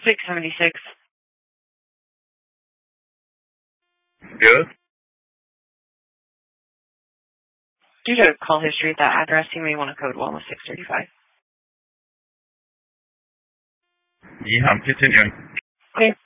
676. Yes. Due to call history at that address, you may want to code wellness 635. Yeah, I'm continuing. Okay.